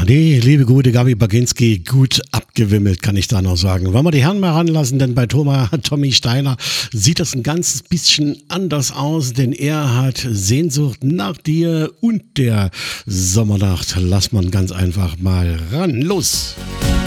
die liebe gute Gabi Baginski, gut abgewimmelt, kann ich da noch sagen. Wollen wir die Herren mal ranlassen, denn bei Tommy Steiner sieht das ein ganzes bisschen anders aus, denn er hat Sehnsucht nach dir und der Sommernacht. Lass man ganz einfach mal ran. Los!